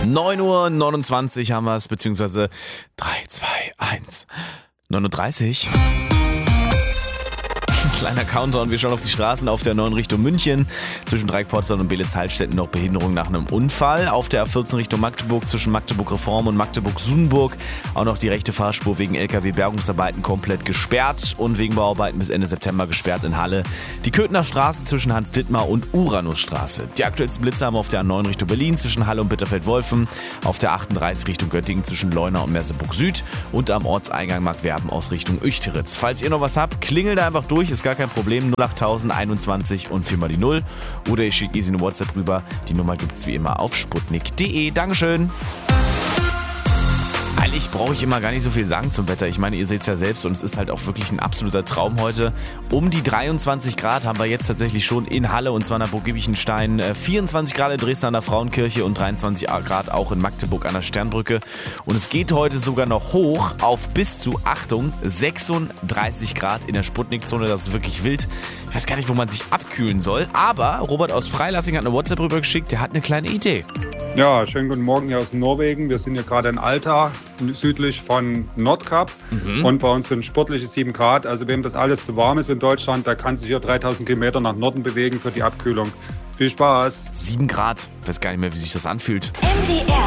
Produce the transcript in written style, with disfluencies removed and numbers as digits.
9:29 Uhr haben wir es, beziehungsweise 3, 2, 1, 9:30 Uhr. Kleiner Countdown, wir schauen auf die Straßen auf der 9 Richtung München. Zwischen Dreieck-Potsdam und Belitz-Heilstätten noch Behinderung nach einem Unfall. Auf der A14 Richtung Magdeburg zwischen Magdeburg-Reform und Magdeburg-Sudenburg auch noch die rechte Fahrspur wegen LKW-Bergungsarbeiten komplett gesperrt und wegen Bauarbeiten bis Ende September gesperrt in Halle. Die Köthener Straße zwischen Hans-Dittmar und Uranusstraße. Die aktuellsten Blitze haben wir auf der A9 Richtung Berlin zwischen Halle und Bitterfeld-Wolfen. Auf der 38 Richtung Göttingen zwischen Leuna und Merseburg Süd. Und am Ortseingang Markwerben aus Richtung Uechteritz. Falls ihr noch was habt, klingelt da einfach durch, ist gar kein Problem. 08000 21 und 4 mal die 0. Oder ihr schickt easy eine WhatsApp rüber. Die Nummer gibt's wie immer auf sputnik.de. Dankeschön. Eigentlich brauche ich immer gar nicht so viel sagen zum Wetter. Ich meine, ihr seht es ja selbst und es ist halt auch wirklich ein absoluter Traum heute. Um die 23 Grad haben wir jetzt tatsächlich schon in Halle und zwar in der Burg Giebichenstein. 24 Grad in Dresden an der Frauenkirche und 23 Grad auch in Magdeburg an der Sternbrücke. Und es geht heute sogar noch hoch auf bis zu, Achtung, 36 Grad in der Sputnik-Zone. Das ist wirklich wild. Ich weiß gar nicht, wo man sich abkühlen soll. Aber Robert aus Freilassing hat eine WhatsApp rübergeschickt. Der hat eine kleine Idee. Ja, schönen guten Morgen hier aus Norwegen. Wir sind hier gerade in Alta, südlich von Nordkap. Und bei uns sind sportliche 7 Grad. Also wem das alles zu warm ist in Deutschland, der kann sich hier 3000 Kilometer nach Norden bewegen für die Abkühlung. Viel Spaß. 7 Grad. Ich weiß gar nicht mehr, wie sich das anfühlt. MDR